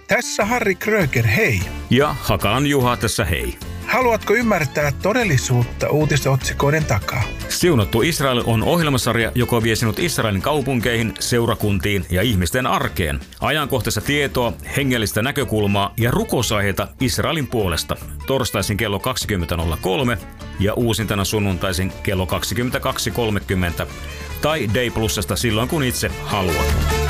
Tässä Harri Kröger, hei. Ja Hakalan Juha tässä hei. Haluatko ymmärtää todellisuutta uutisotsikoiden takaa? Siunattu Israel on ohjelmasarja, joka vie sinut Israelin kaupunkeihin, seurakuntiin ja ihmisten arkeen. Ajankohtaista tietoa, hengellistä näkökulmaa ja rukousaiheita Israelin puolesta. Torstaisin kello 20.03 ja uusintana sunnuntaisin kello 22.30 tai Day Plusasta silloin kun itse haluat.